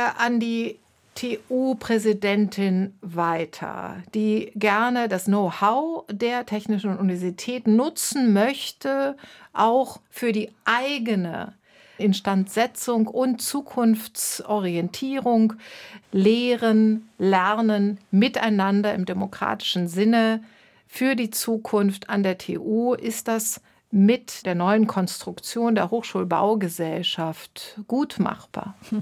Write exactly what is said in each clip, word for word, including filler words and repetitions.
an die T U-Präsidentin weiter, die gerne das Know-how der Technischen Universität nutzen möchte, auch für die eigene Instandsetzung und Zukunftsorientierung, Lehren, Lernen, Miteinander im demokratischen Sinne für die Zukunft an der T U. Ist das mit der neuen Konstruktion der Hochschulbaugesellschaft gut machbar? Hm.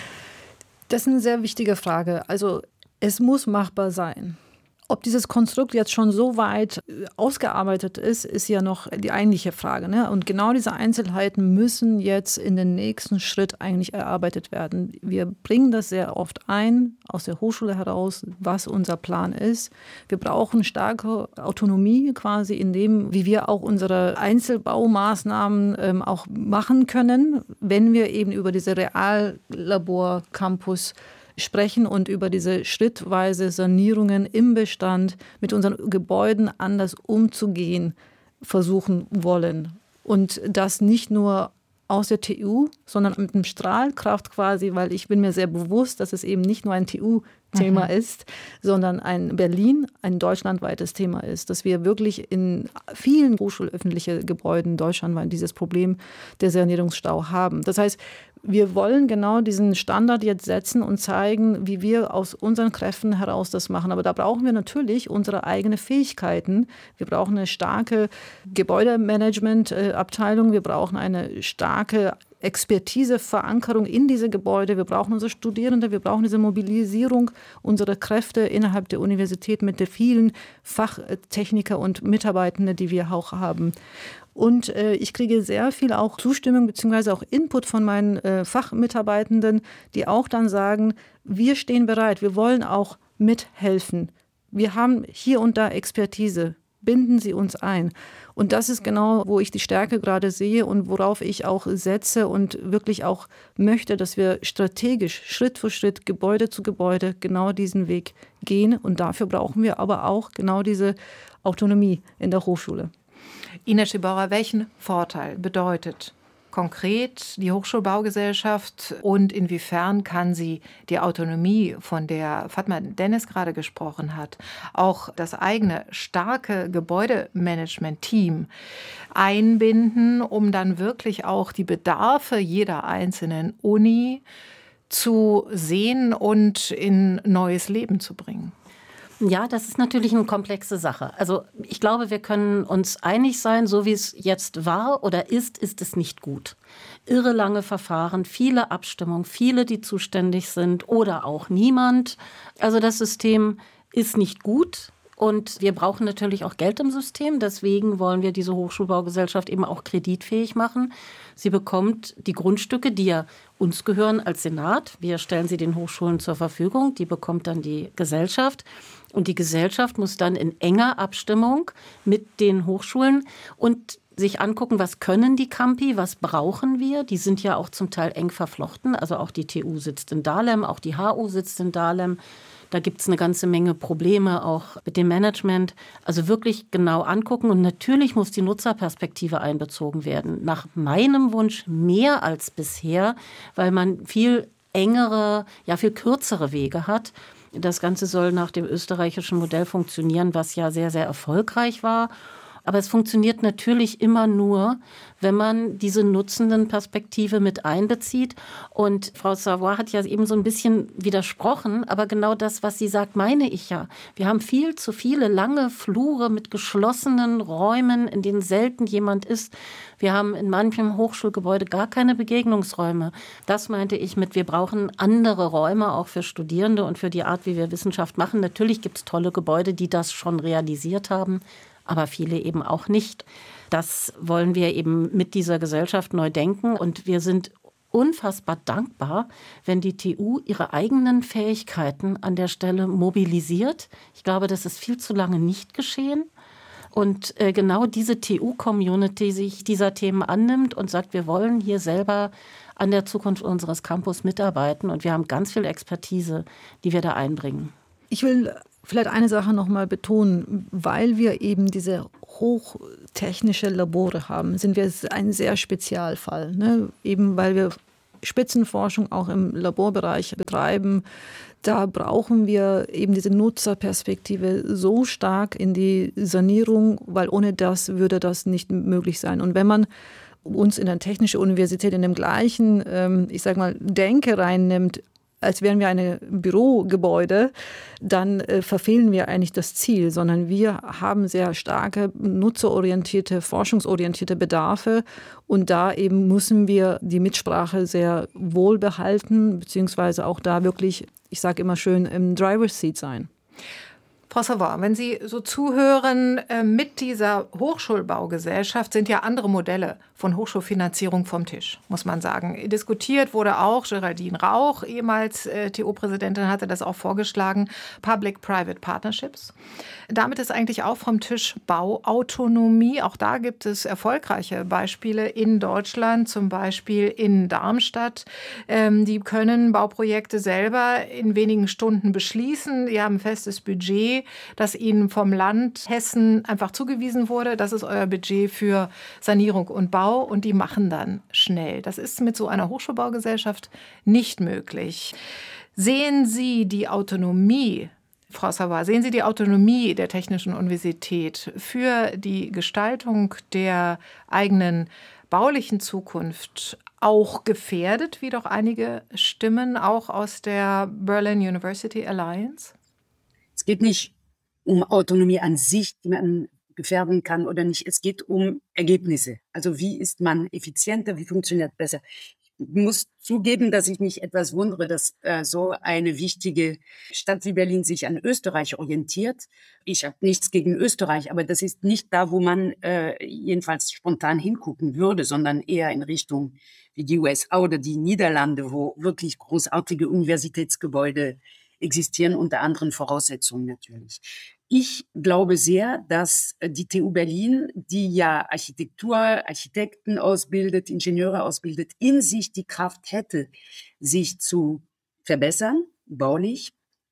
Das ist eine sehr wichtige Frage. Also es muss machbar sein. Ob dieses Konstrukt jetzt schon so weit ausgearbeitet ist, ist ja noch die eigentliche Frage, ne? Und genau diese Einzelheiten müssen jetzt in den nächsten Schritt eigentlich erarbeitet werden. Wir bringen das sehr oft ein, aus der Hochschule heraus, was unser Plan ist. Wir brauchen starke Autonomie quasi in dem, wie wir auch unsere Einzelbaumaßnahmen ähm, auch machen können, wenn wir eben über diese Reallabor-Campus sprechen und über diese schrittweise Sanierungen im Bestand mit unseren Gebäuden anders umzugehen versuchen wollen. Und das nicht nur aus der T U, sondern mit einem Strahlkraft quasi, weil ich bin mir sehr bewusst, dass es eben nicht nur ein T U-Thema mhm. ist, sondern ein Berlin, ein deutschlandweites Thema ist, dass wir wirklich in vielen hochschulöffentlichen Gebäuden deutschlandweit dieses Problem der Sanierungsstau haben. Das heißt, wir wollen genau diesen Standard jetzt setzen und zeigen, wie wir aus unseren Kräften heraus das machen. Aber da brauchen wir natürlich unsere eigenen Fähigkeiten. Wir brauchen eine starke Gebäudemanagement-Abteilung. Wir brauchen eine starke Expertise, Verankerung in diese Gebäude. Wir brauchen unsere Studierende. Wir brauchen diese Mobilisierung unserer Kräfte innerhalb der Universität mit den vielen Fachtechniker und Mitarbeitenden, die wir auch haben. Und äh, ich kriege sehr viel auch Zustimmung bzw. auch Input von meinen äh, Fachmitarbeitenden, die auch dann sagen, wir stehen bereit, wir wollen auch mithelfen. Wir haben hier und da Expertise, binden Sie uns ein. Und das ist genau, wo ich die Stärke gerade sehe und worauf ich auch setze und wirklich auch möchte, dass wir strategisch Schritt für Schritt, Gebäude zu Gebäude genau diesen Weg gehen. Und dafür brauchen wir aber auch genau diese Autonomie in der Hochschule. Ines Schibauer, welchen Vorteil bedeutet konkret die Hochschulbaugesellschaft und inwiefern kann sie die Autonomie, von der Fatma Dennis gerade gesprochen hat, auch das eigene starke Gebäudemanagement-Team einbinden, um dann wirklich auch die Bedarfe jeder einzelnen Uni zu sehen und in neues Leben zu bringen? Ja, das ist natürlich eine komplexe Sache. Also ich glaube, wir können uns einig sein, so wie es jetzt war oder ist, ist es nicht gut. Irre lange Verfahren, viele Abstimmungen, viele, die zuständig sind oder auch niemand. Also das System ist nicht gut. Und wir brauchen natürlich auch Geld im System. Deswegen wollen wir diese Hochschulbaugesellschaft eben auch kreditfähig machen. Sie bekommt die Grundstücke, die ja uns gehören als Senat. Wir stellen sie den Hochschulen zur Verfügung. Die bekommt dann die Gesellschaft. Und die Gesellschaft muss dann in enger Abstimmung mit den Hochschulen und sich angucken, was können die Campi, was brauchen wir. Die sind ja auch zum Teil eng verflochten. Also auch die T U sitzt in Dahlem, auch die H U sitzt in Dahlem. Da gibt es eine ganze Menge Probleme auch mit dem Management. Also wirklich genau angucken. Und natürlich muss die Nutzerperspektive einbezogen werden. Nach meinem Wunsch mehr als bisher, weil man viel engere, ja viel kürzere Wege hat. Das Ganze soll nach dem österreichischen Modell funktionieren, was ja sehr, sehr erfolgreich war. Aber es funktioniert natürlich immer nur, wenn man diese nutzenden Perspektive mit einbezieht. Und Frau Savoy hat ja eben so ein bisschen widersprochen, aber genau das, was sie sagt, meine ich ja. Wir haben viel zu viele lange Flure mit geschlossenen Räumen, in denen selten jemand ist. Wir haben in manchem Hochschulgebäude gar keine Begegnungsräume. Das meinte ich mit, wir brauchen andere Räume auch für Studierende und für die Art, wie wir Wissenschaft machen. Natürlich gibt es tolle Gebäude, die das schon realisiert haben, aber viele eben auch nicht. Das wollen wir eben mit dieser Gesellschaft neu denken. Und wir sind unfassbar dankbar, wenn die T U ihre eigenen Fähigkeiten an der Stelle mobilisiert. Ich glaube, das ist viel zu lange nicht geschehen. Und äh, genau diese T U-Community sich dieser Themen annimmt und sagt, wir wollen hier selber an der Zukunft unseres Campus mitarbeiten. Und wir haben ganz viel Expertise, die wir da einbringen. Ich will vielleicht eine Sache noch mal betonen, weil wir eben diese hochtechnische Labore haben, sind wir ein sehr Spezialfall, ne? Eben weil wir Spitzenforschung auch im Laborbereich betreiben, da brauchen wir eben diese Nutzerperspektive so stark in die Sanierung, weil ohne das würde das nicht möglich sein. Und wenn man uns in der Technischen Universität in dem gleichen, ähm, ich sage mal, Denke reinnimmt, als wären wir ein Bürogebäude, dann äh, verfehlen wir eigentlich das Ziel, sondern wir haben sehr starke nutzerorientierte, forschungsorientierte Bedarfe und da eben müssen wir die Mitsprache sehr wohl behalten, beziehungsweise auch da wirklich, ich sage immer schön, im Driver's Seat sein. Frau Savard, wenn Sie so zuhören, mit dieser Hochschulbaugesellschaft sind ja andere Modelle von Hochschulfinanzierung vom Tisch, muss man sagen. Diskutiert wurde auch, Geraldine Rauch, ehemals T U-Präsidentin, hatte das auch vorgeschlagen, Public-Private Partnerships. Damit ist eigentlich auch vom Tisch Bauautonomie. Auch da gibt es erfolgreiche Beispiele in Deutschland, zum Beispiel in Darmstadt. Die können Bauprojekte selber in wenigen Stunden beschließen. Die haben ein festes Budget, das ihnen vom Land Hessen einfach zugewiesen wurde. Das ist euer Budget für Sanierung und Bau und die machen dann schnell. Das ist mit so einer Hochschulbaugesellschaft nicht möglich. Sehen Sie die Autonomie, Frau Savard, sehen Sie die Autonomie der Technischen Universität für die Gestaltung der eigenen baulichen Zukunft auch gefährdet, wie doch einige Stimmen auch aus der Berlin University Alliance? Es geht nicht um Autonomie an sich, die man gefährden kann oder nicht. Es geht um Ergebnisse. Also wie ist man effizienter, wie funktioniert besser? Ich muss zugeben, dass ich mich etwas wundere, dass äh, so eine wichtige Stadt wie Berlin sich an Österreich orientiert. Ich habe nichts gegen Österreich, aber das ist nicht da, wo man äh, jedenfalls spontan hingucken würde, sondern eher in Richtung wie die U S A oder die Niederlande, wo wirklich großartige Universitätsgebäude existieren, unter anderen Voraussetzungen natürlich. Ich glaube sehr, dass die T U Berlin, die ja Architektur, Architekten ausbildet, Ingenieure ausbildet, in sich die Kraft hätte, sich zu verbessern, baulich.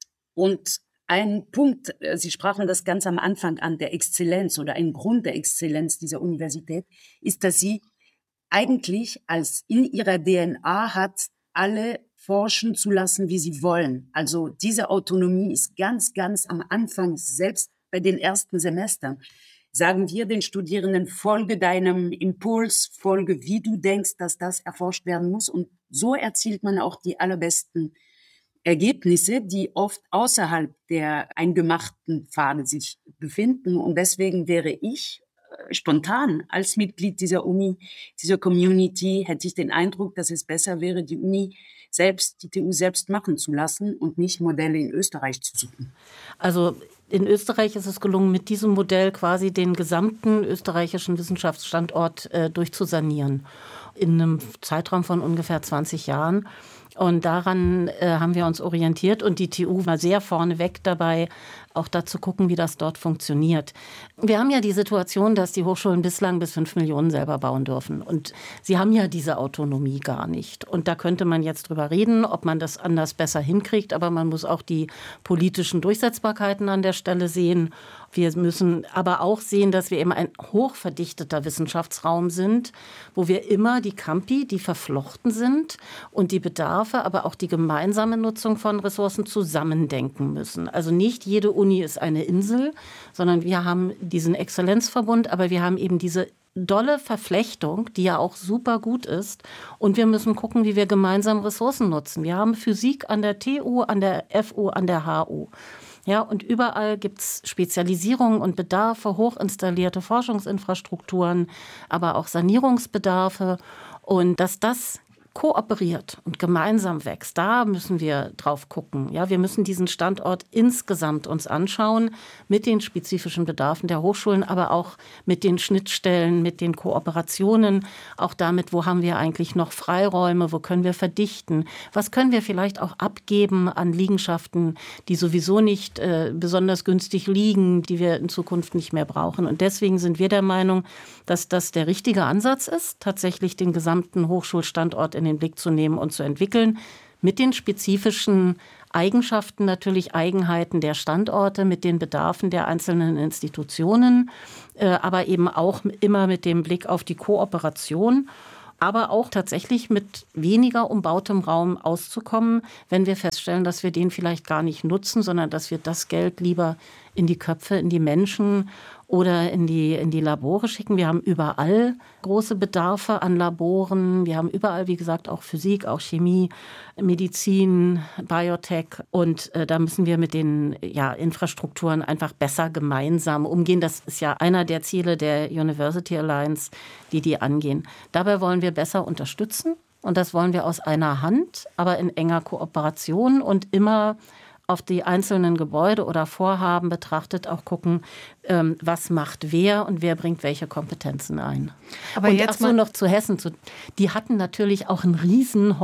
Und ein Punkt, Sie sprachen das ganz am Anfang an, der Exzellenz oder ein Grund der Exzellenz dieser Universität, ist, dass sie eigentlich als in ihrer D N A hat, alle forschen zu lassen, wie sie wollen. Also diese Autonomie ist ganz, ganz am Anfang, selbst bei den ersten Semestern, sagen wir den Studierenden, folge deinem Impuls, folge, wie du denkst, dass das erforscht werden muss. Und so erzielt man auch die allerbesten Ergebnisse, die oft außerhalb der eingemachten Pfade sich befinden. Und deswegen wäre ich spontan als Mitglied dieser Uni, dieser Community, hätte ich den Eindruck, dass es besser wäre, die Uni selbst, die T U selbst machen zu lassen und nicht Modelle in Österreich zu suchen. Also in Österreich ist es gelungen, mit diesem Modell quasi den gesamten österreichischen Wissenschaftsstandort äh, durchzusanieren. In einem Zeitraum von ungefähr zwanzig Jahren. Und daran äh, haben wir uns orientiert und die T U war sehr vorneweg dabei, auch da zu gucken, wie das dort funktioniert. Wir haben ja die Situation, dass die Hochschulen bislang bis fünf Millionen selber bauen dürfen. Und sie haben ja diese Autonomie gar nicht. Und da könnte man jetzt drüber reden, ob man das anders besser hinkriegt. Aber man muss auch die politischen Durchsetzbarkeiten an der Stelle sehen. Wir müssen aber auch sehen, dass wir eben ein hochverdichteter Wissenschaftsraum sind, wo wir immer die Campi, die verflochten sind und die Bedarfe, aber auch die gemeinsame Nutzung von Ressourcen zusammendenken müssen. Also nicht jede Uni ist eine Insel, sondern wir haben diesen Exzellenzverbund, aber wir haben eben diese dolle Verflechtung, die ja auch super gut ist. Und wir müssen gucken, wie wir gemeinsam Ressourcen nutzen. Wir haben Physik an der T U, an der F U, an der H U. Ja, und überall gibt es Spezialisierungen und Bedarfe, hochinstallierte Forschungsinfrastrukturen, aber auch Sanierungsbedarfe. Und dass das kooperiert und gemeinsam wächst, da müssen wir drauf gucken. Ja, wir müssen diesen Standort insgesamt uns anschauen mit den spezifischen Bedarfen der Hochschulen, aber auch mit den Schnittstellen, mit den Kooperationen, auch damit, wo haben wir eigentlich noch Freiräume, wo können wir verdichten, was können wir vielleicht auch abgeben an Liegenschaften, die sowieso nicht äh, besonders günstig liegen, die wir in Zukunft nicht mehr brauchen. Und deswegen sind wir der Meinung, dass das der richtige Ansatz ist, tatsächlich den gesamten Hochschulstandort in den Blick zu nehmen und zu entwickeln, mit den spezifischen Eigenschaften, natürlich Eigenheiten der Standorte, mit den Bedarfen der einzelnen Institutionen, äh, aber eben auch immer mit dem Blick auf die Kooperation. aber auch tatsächlich mit weniger umbautem Raum auszukommen, wenn wir feststellen, dass wir den vielleicht gar nicht nutzen, sondern dass wir das Geld lieber in die Köpfe, in die Menschen oder in die, in die Labore schicken. Wir haben überall große Bedarfe an Laboren. Wir haben überall, wie gesagt, auch Physik, auch Chemie, Medizin, Biotech. Und äh, da müssen wir mit den ja, Infrastrukturen einfach besser gemeinsam umgehen. Das ist ja einer der Ziele der University Alliance, die die angehen. Dabei wollen wir besser unterstützen. Und das wollen wir aus einer Hand, aber in enger Kooperation und immer auf die einzelnen Gebäude oder Vorhaben betrachtet auch gucken, ähm, was macht wer und wer bringt welche Kompetenzen ein. Aber und jetzt so noch zu Hessen. Zu, die hatten natürlich auch ein riesen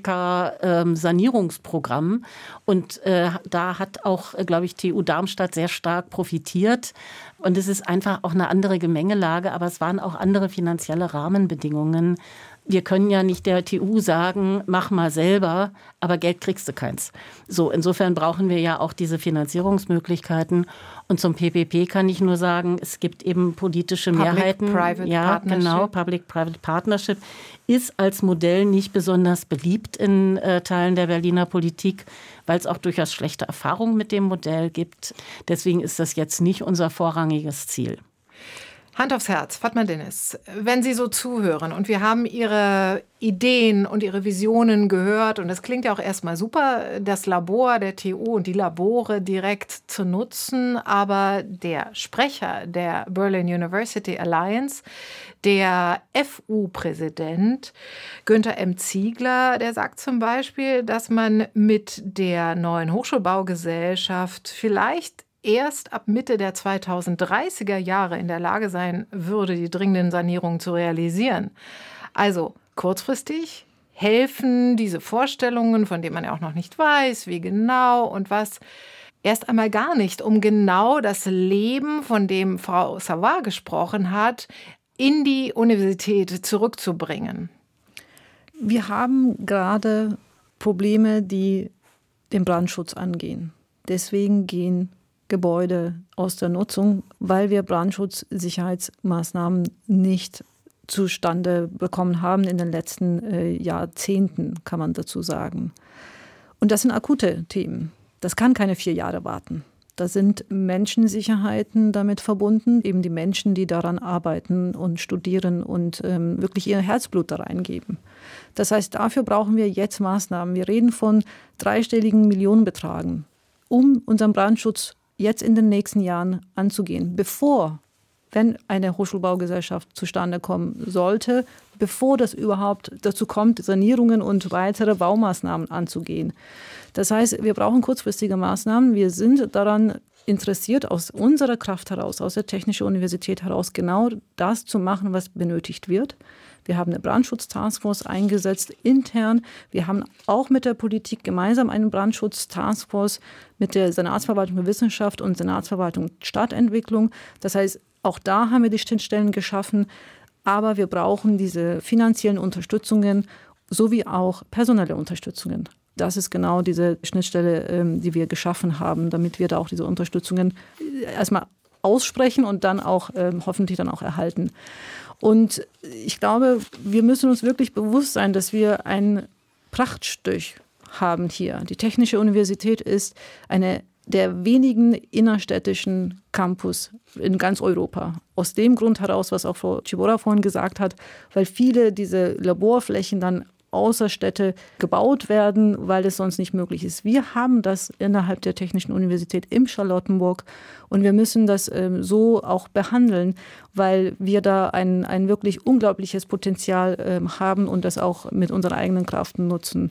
Heureka-Sanierungsprogramm ähm, und äh, da hat auch, äh, glaube ich, T U Darmstadt sehr stark profitiert. Und es ist einfach auch eine andere Gemengelage, aber es waren auch andere finanzielle Rahmenbedingungen. Wir können ja nicht der T U sagen, mach mal selber, aber Geld kriegst du keins. So, insofern brauchen wir ja auch diese Finanzierungsmöglichkeiten. Und zum P P P kann ich nur sagen, es gibt eben politische Mehrheiten. Public-Private ja, Partnership. Genau, Public-Private Partnership ist als Modell nicht besonders beliebt in äh, Teilen der Berliner Politik, weil es auch durchaus schlechte Erfahrungen mit dem Modell gibt. Deswegen ist das jetzt nicht unser vorrangiges Ziel. Hand aufs Herz, Fatma Deniz, wenn Sie so zuhören und wir haben Ihre Ideen und Ihre Visionen gehört und es klingt ja auch erstmal super, das Labor der T U und die Labore direkt zu nutzen, aber der Sprecher der Berlin University Alliance, der F U-Präsident Günther M. Ziegler, der sagt zum Beispiel, dass man mit der neuen Hochschulbaugesellschaft vielleicht erst ab Mitte der zweitausenddreißiger Jahre in der Lage sein würde, die dringenden Sanierungen zu realisieren. Also kurzfristig helfen diese Vorstellungen, von denen man ja auch noch nicht weiß, wie genau und was, erst einmal gar nicht, um genau das Leben, von dem Frau Savoy gesprochen hat, in die Universität zurückzubringen. Wir haben gerade Probleme, die den Brandschutz angehen. Deswegen gehen Gebäude aus der Nutzung, weil wir Brandschutzsicherheitsmaßnahmen nicht zustande bekommen haben in den letzten äh, Jahrzehnten, kann man dazu sagen. Und das sind akute Themen. Das kann keine vier Jahre warten. Da sind Menschensicherheiten damit verbunden, eben die Menschen, die daran arbeiten und studieren und ähm, wirklich ihr Herzblut da reingeben. Das heißt, dafür brauchen wir jetzt Maßnahmen. Wir reden von dreistelligen Millionenbeträgen, um unseren Brandschutz jetzt in den nächsten Jahren anzugehen, bevor, wenn eine Hochschulbaugesellschaft zustande kommen sollte, bevor das überhaupt dazu kommt, Sanierungen und weitere Baumaßnahmen anzugehen. Das heißt, wir brauchen kurzfristige Maßnahmen. Wir sind daran interessiert, aus unserer Kraft heraus, aus der Technischen Universität heraus, genau das zu machen, was benötigt wird. Wir haben eine Brandschutz-Taskforce eingesetzt, intern. Wir haben auch mit der Politik gemeinsam eine Brandschutz-Taskforce mit der Senatsverwaltung für Wissenschaft und Senatsverwaltung Stadtentwicklung. Das heißt, auch da haben wir die Schnittstellen geschaffen. Aber wir brauchen diese finanziellen Unterstützungen sowie auch personelle Unterstützungen. Das ist genau diese Schnittstelle, die wir geschaffen haben, damit wir da auch diese Unterstützungen erstmal aussprechen und dann auch hoffentlich dann auch erhalten. Und ich glaube, wir müssen uns wirklich bewusst sein, dass wir ein Prachtstück haben hier. Die Technische Universität ist eine der wenigen innerstädtischen Campus in ganz Europa. Aus dem Grund heraus, was auch Frau Ciborra vorhin gesagt hat, weil viele diese Laborflächen dann außer Städte gebaut werden, weil es sonst nicht möglich ist. Wir haben das innerhalb der Technischen Universität in Charlottenburg und wir müssen das ähm, so auch behandeln, weil wir da ein, ein wirklich unglaubliches Potenzial ähm, haben und das auch mit unserer eigenen Kraft nutzen.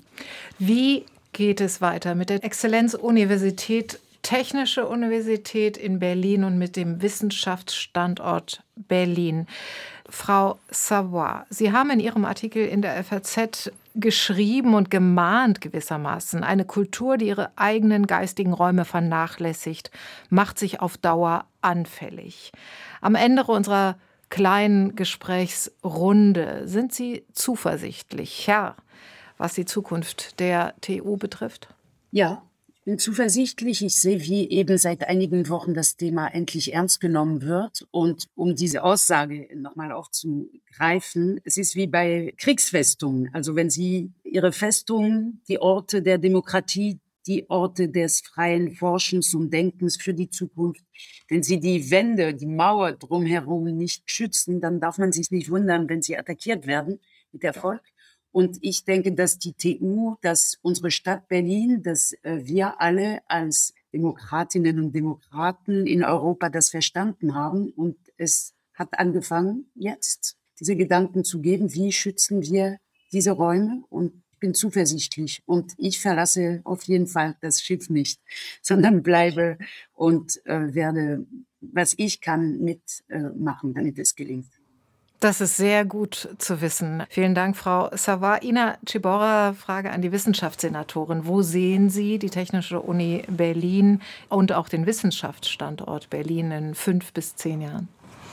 Wie geht es weiter mit der Exzellenzuniversität, Technische Universität in Berlin und mit dem Wissenschaftsstandort Berlin? Frau Savoy, Sie haben in Ihrem Artikel in der F A Z geschrieben und gemahnt gewissermaßen, eine Kultur, die ihre eigenen geistigen Räume vernachlässigt, macht sich auf Dauer anfällig. Am Ende unserer kleinen Gesprächsrunde sind Sie zuversichtlich, Herr, was die Zukunft der T U betrifft? Ja, Ich bin zuversichtlich. Ich sehe, wie eben seit einigen Wochen das Thema endlich ernst genommen wird. Und um diese Aussage nochmal aufzugreifen, es ist wie bei Kriegsfestungen. Also wenn Sie Ihre Festungen, die Orte der Demokratie, die Orte des freien Forschens und Denkens für die Zukunft, wenn Sie die Wände, die Mauer drumherum nicht schützen, dann darf man sich nicht wundern, wenn sie attackiert werden mit Erfolg. Und ich denke, dass die T U, dass unsere Stadt Berlin, dass äh, wir alle als Demokratinnen und Demokraten in Europa das verstanden haben. Und es hat angefangen, jetzt diese Gedanken zu geben, wie schützen wir diese Räume. Und ich bin zuversichtlich. Und ich verlasse auf jeden Fall das Schiff nicht, sondern bleibe und äh, werde, was ich kann, mitmachen, äh, damit es gelingt. Das ist sehr gut zu wissen. Vielen Dank, Frau Savard. Ina Ciborra, Frage an die Wissenschaftssenatorin. Wo sehen Sie die Technische Uni Berlin und auch den Wissenschaftsstandort Berlin in fünf bis zehn Jahren?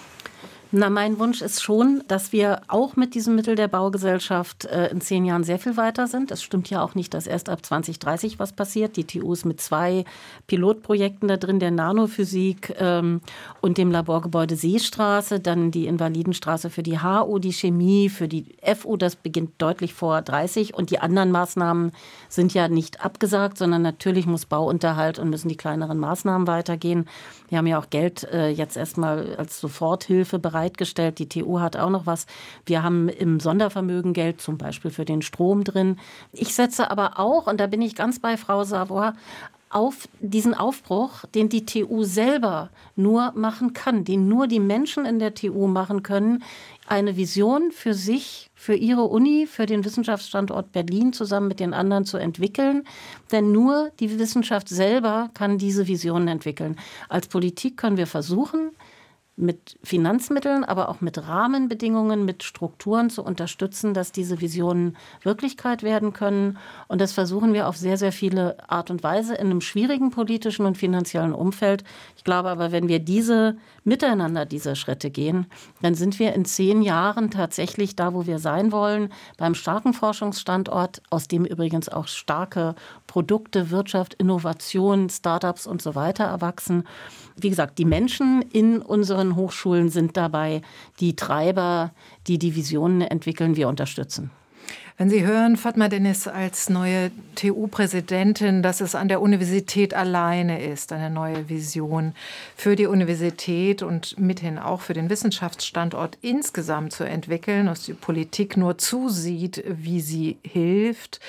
Na, mein Wunsch ist schon, dass wir auch mit diesem Mittel der Baugesellschaft äh, in zehn Jahren sehr viel weiter sind. Es stimmt ja auch nicht, dass erst ab zwanzig dreißig was passiert. Die T U ist mit zwei Pilotprojekten da drin, der Nanophysik ähm, und dem Laborgebäude Seestraße, dann die Invalidenstraße für die H U, die Chemie, für die F U, das beginnt deutlich vor dreißig. Und die anderen Maßnahmen sind ja nicht abgesagt, sondern natürlich muss Bauunterhalt und müssen die kleineren Maßnahmen weitergehen. Wir haben ja auch Geld äh, jetzt erstmal als Soforthilfe bereitgestellt. Die T U hat auch noch was. Wir haben im Sondervermögen Geld zum Beispiel für den Strom drin. Ich setze aber auch, und da bin ich ganz bei Frau Savard, auf diesen Aufbruch, den die T U selber nur machen kann, den nur die Menschen in der T U machen können, eine Vision für sich, für ihre Uni, für den Wissenschaftsstandort Berlin zusammen mit den anderen zu entwickeln. Denn nur die Wissenschaft selber kann diese Visionen entwickeln. Als Politik können wir versuchen, mit Finanzmitteln, aber auch mit Rahmenbedingungen, mit Strukturen zu unterstützen, dass diese Visionen Wirklichkeit werden können. Und das versuchen wir auf sehr, sehr viele Art und Weise in einem schwierigen politischen und finanziellen Umfeld. Ich glaube aber, wenn wir diese miteinander diese Schritte gehen, dann sind wir in zehn Jahren tatsächlich da, wo wir sein wollen, beim starken Forschungsstandort, aus dem übrigens auch starke Produkte, Wirtschaft, Innovation, Startups und so weiter erwachsen. Wie gesagt, die Menschen in unseren Hochschulen sind dabei die Treiber, die die Visionen entwickeln, wir unterstützen. Wenn Sie hören, Fatma Dennis als neue T U-Präsidentin, dass es an der Universität alleine ist, eine neue Vision für die Universität und mithin auch für den Wissenschaftsstandort insgesamt zu entwickeln, dass die Politik nur zusieht, wie sie hilft.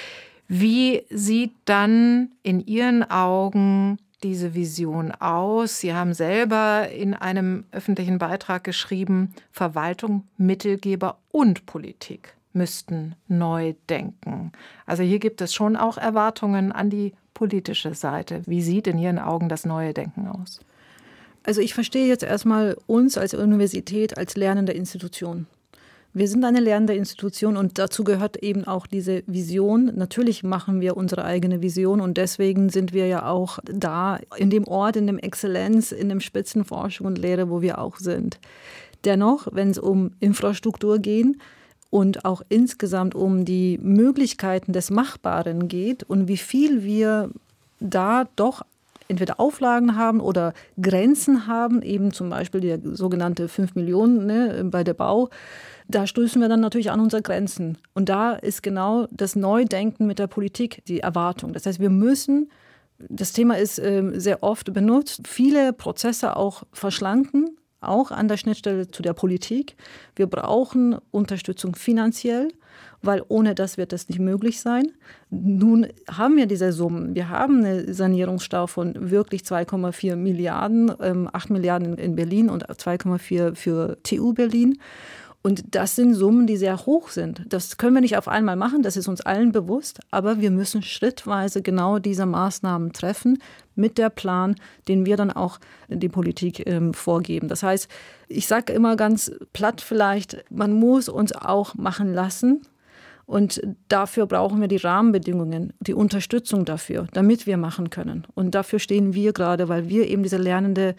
Wie sieht dann in Ihren Augen diese Vision aus? Sie haben selber in einem öffentlichen Beitrag geschrieben, Verwaltung, Mittelgeber und Politik müssten neu denken. Also hier gibt es schon auch Erwartungen an die politische Seite. Wie sieht in Ihren Augen das neue Denken aus? Also ich verstehe jetzt erstmal uns als Universität als lernende Institution. Wir sind eine lernende Institution und dazu gehört eben auch diese Vision. Natürlich machen wir unsere eigene Vision und deswegen sind wir ja auch da in dem Ort, in dem Exzellenz, in dem Spitzenforschung und Lehre, wo wir auch sind. Dennoch, wenn es um Infrastruktur geht und auch insgesamt um die Möglichkeiten des Machbaren geht und wie viel wir da doch entweder Auflagen haben oder Grenzen haben, eben zum Beispiel die sogenannte fünf Millionen ne, bei der Bau, da stößen wir dann natürlich an unsere Grenzen. Und da ist genau das Neudenken mit der Politik die Erwartung. Das heißt, wir müssen, das Thema ist äh, sehr oft benutzt, viele Prozesse auch verschlanken, auch an der Schnittstelle zu der Politik. Wir brauchen Unterstützung finanziell, weil ohne das wird das nicht möglich sein. Nun haben wir diese Summen. Wir haben einen Sanierungsstau von wirklich zwei Komma vier Milliarden, ähm, acht Milliarden in Berlin und zwei Komma vier für T U Berlin. Und das sind Summen, die sehr hoch sind. Das können wir nicht auf einmal machen, das ist uns allen bewusst. Aber wir müssen schrittweise genau diese Maßnahmen treffen mit der Plan, den wir dann auch die Politik ähm, vorgeben. Das heißt, ich sage immer ganz platt vielleicht, man muss uns auch machen lassen. Und dafür brauchen wir die Rahmenbedingungen, die Unterstützung dafür, damit wir machen können. Und dafür stehen wir gerade, weil wir eben diese lernende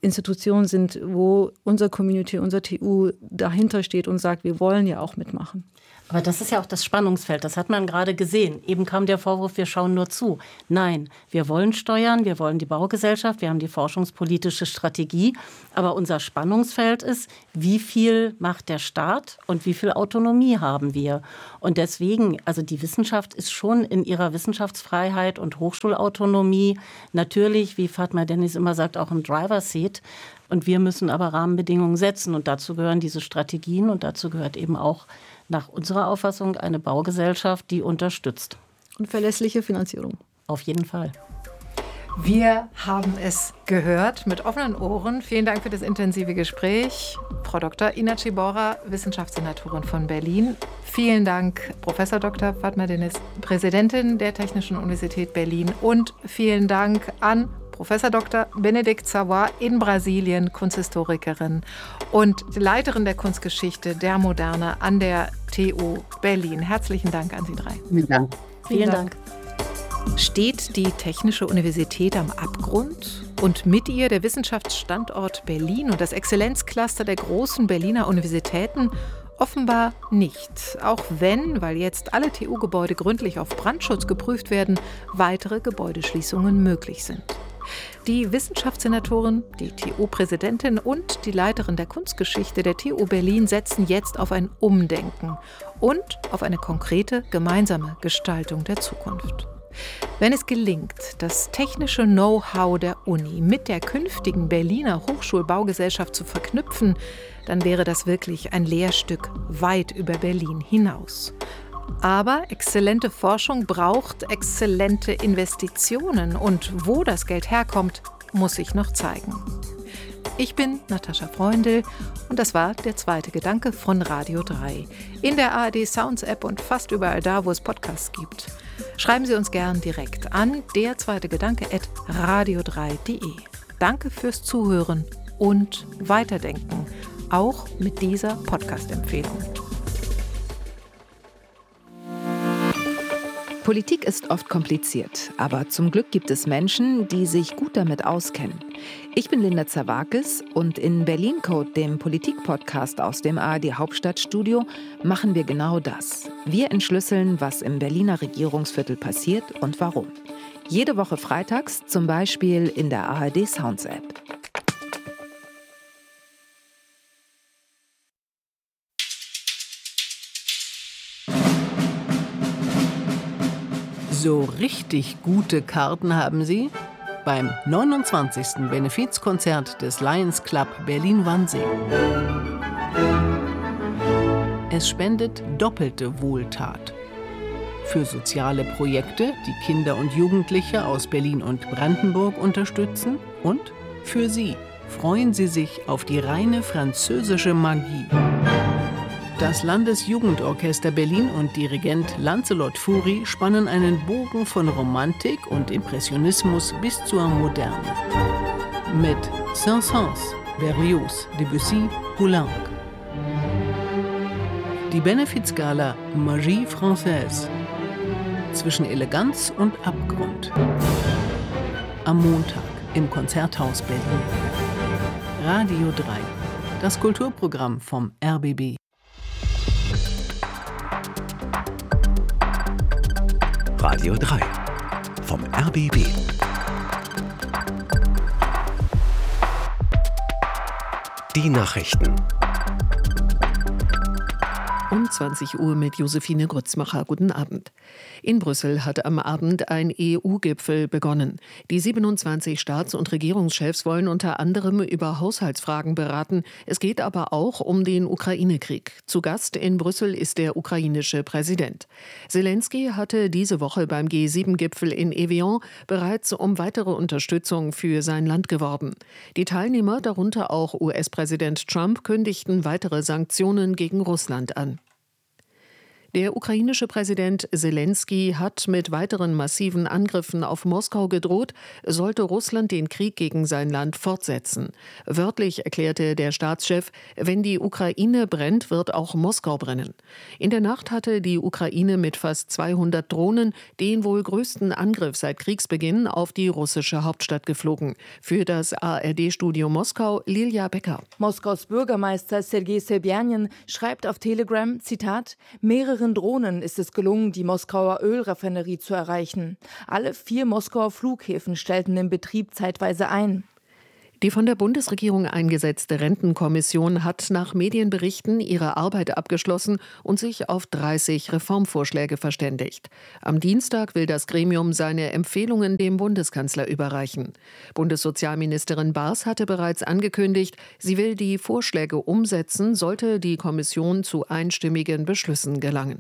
Institutionen sind, wo unsere Community, unser T U dahinter steht und sagt, wir wollen ja auch mitmachen. Aber das ist ja auch das Spannungsfeld, das hat man gerade gesehen. Eben kam der Vorwurf, wir schauen nur zu. Nein, wir wollen steuern, wir wollen die Baugesellschaft, wir haben die forschungspolitische Strategie. Aber unser Spannungsfeld ist, wie viel macht der Staat und wie viel Autonomie haben wir? Und deswegen, also die Wissenschaft ist schon in ihrer Wissenschaftsfreiheit und Hochschulautonomie natürlich, wie Fatma Dennis immer sagt, auch im Driver's Seat. Und wir müssen aber Rahmenbedingungen setzen. Und dazu gehören diese Strategien und dazu gehört eben auch nach unserer Auffassung eine Baugesellschaft, die unterstützt. Und verlässliche Finanzierung. Auf jeden Fall. Wir haben es gehört mit offenen Ohren. Vielen Dank für das intensive Gespräch. Frau Doktor Ina Ciborra, Wissenschaftssenatorin von Berlin. Vielen Dank, Professor Doktor Fatma Dennis, Präsidentin der Technischen Universität Berlin. Und vielen Dank an Professor Doktor Benedicte Savoy in Brasilien, Kunsthistorikerin und Leiterin der Kunstgeschichte der Moderne an der T U Berlin. Herzlichen Dank an Sie drei. Vielen Dank. Vielen Dank. Steht die Technische Universität am Abgrund und mit ihr der Wissenschaftsstandort Berlin und das Exzellenzcluster der großen Berliner Universitäten? Offenbar nicht, auch wenn, weil jetzt alle T U-Gebäude gründlich auf Brandschutz geprüft werden, weitere Gebäudeschließungen möglich sind. Die Wissenschaftssenatorin, die T U-Präsidentin und die Leiterin der Kunstgeschichte der T U Berlin setzen jetzt auf ein Umdenken und auf eine konkrete gemeinsame Gestaltung der Zukunft. Wenn es gelingt, das technische Know-how der Uni mit der künftigen Berliner Hochschulbaugesellschaft zu verknüpfen, dann wäre das wirklich ein Lehrstück weit über Berlin hinaus. Aber exzellente Forschung braucht exzellente Investitionen. Und wo das Geld herkommt, muss sich noch zeigen. Ich bin Natascha Freundl und das war der zweite Gedanke von Radio drei. In der A R D Sounds App und fast überall da, wo es Podcasts gibt. Schreiben Sie uns gern direkt an der zweite Gedanke at radio drei punkt de. Danke fürs Zuhören und Weiterdenken, auch mit dieser Podcast-Empfehlung. Politik ist oft kompliziert, aber zum Glück gibt es Menschen, die sich gut damit auskennen. Ich bin Linda Zerwakis und in Berlin Code, dem Politik-Podcast aus dem A R D Hauptstadtstudio, machen wir genau das. Wir entschlüsseln, was im Berliner Regierungsviertel passiert und warum. Jede Woche freitags, zum Beispiel in der A R D Sounds App. So richtig gute Karten haben Sie beim neunundzwanzigsten Benefizkonzert des Lions Club Berlin-Wannsee. Es spendet doppelte Wohltat. Für soziale Projekte, die Kinder und Jugendliche aus Berlin und Brandenburg unterstützen. Und für Sie freuen Sie sich auf die reine französische Magie. Das Landesjugendorchester Berlin und Dirigent Lancelot Foury spannen einen Bogen von Romantik und Impressionismus bis zur Moderne. Mit Saint-Saëns, Berlioz, Debussy, Poulenc. Die Benefizgala Magie Française. Zwischen Eleganz und Abgrund. Am Montag im Konzerthaus Berlin. Radio drei, das Kulturprogramm vom R B B. Radio drei vom R B B. Die Nachrichten. Um zwanzig Uhr mit Josephine Grützmacher. Guten Abend. In Brüssel hat am Abend ein E U-Gipfel begonnen. Die siebenundzwanzig Staats- und Regierungschefs wollen unter anderem über Haushaltsfragen beraten. Es geht aber auch um den Ukraine-Krieg. Zu Gast in Brüssel ist der ukrainische Präsident. Zelensky hatte diese Woche beim G sieben Gipfel in Evian bereits um weitere Unterstützung für sein Land geworben. Die Teilnehmer, darunter auch U S-Präsident Trump, kündigten weitere Sanktionen gegen Russland an. Der ukrainische Präsident Selensky hat mit weiteren massiven Angriffen auf Moskau gedroht, sollte Russland den Krieg gegen sein Land fortsetzen. Wörtlich erklärte der Staatschef, wenn die Ukraine brennt, wird auch Moskau brennen. In der Nacht hatte die Ukraine mit fast zweihundert Drohnen den wohl größten Angriff seit Kriegsbeginn auf die russische Hauptstadt geflogen. Für das A R D-Studio Moskau Lilia Becker. Moskaus Bürgermeister Sergei Sobjanin schreibt auf Telegram, Zitat, mehrere Drohnen ist es gelungen, die Moskauer Ölraffinerie zu erreichen. Alle vier Moskauer Flughäfen stellten den Betrieb zeitweise ein. Die von der Bundesregierung eingesetzte Rentenkommission hat nach Medienberichten ihre Arbeit abgeschlossen und sich auf dreißig Reformvorschläge verständigt. Am Dienstag will das Gremium seine Empfehlungen dem Bundeskanzler überreichen. Bundessozialministerin Baas hatte bereits angekündigt, sie will die Vorschläge umsetzen, sollte die Kommission zu einstimmigen Beschlüssen gelangen.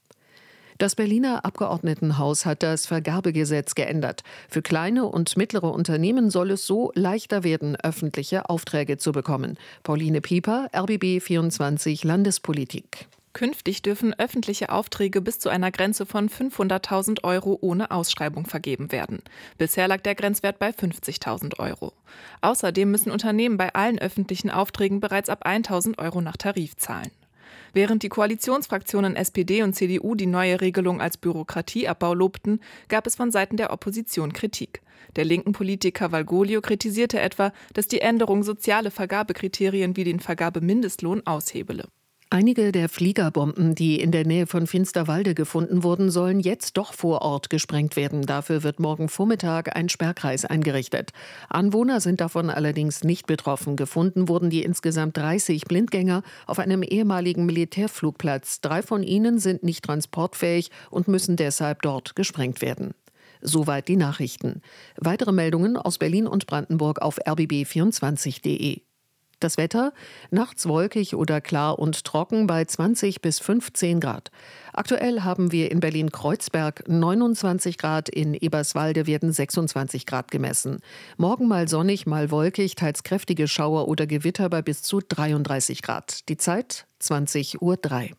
Das Berliner Abgeordnetenhaus hat das Vergabegesetz geändert. Für kleine und mittlere Unternehmen soll es so leichter werden, öffentliche Aufträge zu bekommen. Pauline Pieper, R B B vierundzwanzig Landespolitik. Künftig dürfen öffentliche Aufträge bis zu einer Grenze von fünfhunderttausend Euro ohne Ausschreibung vergeben werden. Bisher lag der Grenzwert bei fünfzigtausend Euro. Außerdem müssen Unternehmen bei allen öffentlichen Aufträgen bereits ab tausend Euro nach Tarif zahlen. Während die Koalitionsfraktionen S P D und C D U die neue Regelung als Bürokratieabbau lobten, gab es von Seiten der Opposition Kritik. Der linken Politiker Valgoglio kritisierte etwa, dass die Änderung soziale Vergabekriterien wie den Vergabemindestlohn aushebele. Einige der Fliegerbomben, die in der Nähe von Finsterwalde gefunden wurden, sollen jetzt doch vor Ort gesprengt werden. Dafür wird morgen Vormittag ein Sperrkreis eingerichtet. Anwohner sind davon allerdings nicht betroffen. Gefunden wurden die insgesamt dreißig Blindgänger auf einem ehemaligen Militärflugplatz. Drei von ihnen sind nicht transportfähig und müssen deshalb dort gesprengt werden. Soweit die Nachrichten. Weitere Meldungen aus Berlin und Brandenburg auf r b b vierundzwanzig punkt de. Das Wetter, nachts wolkig oder klar und trocken bei zwanzig bis fünfzehn Grad. Aktuell haben wir in Berlin-Kreuzberg neunundzwanzig Grad, in Eberswalde werden sechsundzwanzig Grad gemessen. Morgen mal sonnig, mal wolkig, teils kräftige Schauer oder Gewitter bei bis zu dreiunddreißig Grad. Die Zeit zwanzig Uhr drei.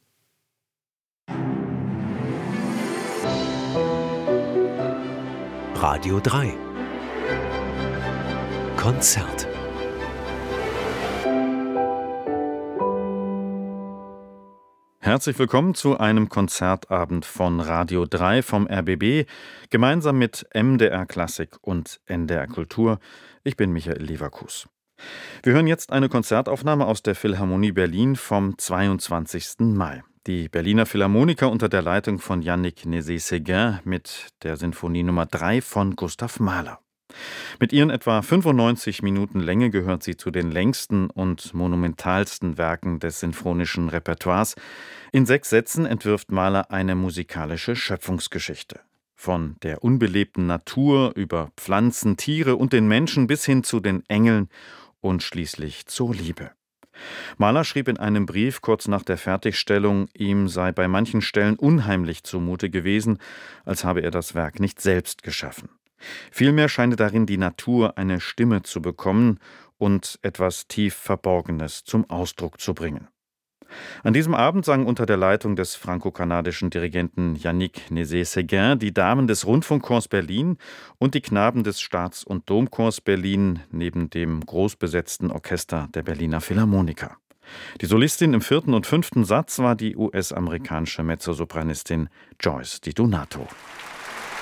Radio drei. Konzert. Herzlich willkommen zu einem Konzertabend von Radio drei vom R B B, gemeinsam mit M D R Klassik und N D R Kultur. Ich bin Michael Leverkus. Wir hören jetzt eine Konzertaufnahme aus der Philharmonie Berlin vom zweiundzwanzigsten Mai. Die Berliner Philharmoniker unter der Leitung von Yannick Nézet-Séguin mit der Sinfonie Nummer drei von Gustav Mahler. Mit ihren etwa fünfundneunzig Minuten Länge gehört sie zu den längsten und monumentalsten Werken des sinfonischen Repertoires. In sechs Sätzen entwirft Mahler eine musikalische Schöpfungsgeschichte. Von der unbelebten Natur über Pflanzen, Tiere und den Menschen bis hin zu den Engeln und schließlich zur Liebe. Mahler schrieb in einem Brief kurz nach der Fertigstellung, ihm sei bei manchen Stellen unheimlich zumute gewesen, als habe er das Werk nicht selbst geschaffen. Vielmehr scheine darin die Natur eine Stimme zu bekommen und etwas tief Verborgenes zum Ausdruck zu bringen. An diesem Abend sangen unter der Leitung des franko-kanadischen Dirigenten Yannick Nézet-Séguin die Damen des Rundfunkchors Berlin und die Knaben des Staats- und Domchors Berlin neben dem großbesetzten Orchester der Berliner Philharmoniker. Die Solistin im vierten und fünften Satz war die U S-amerikanische Mezzosopranistin Joyce Di Donato.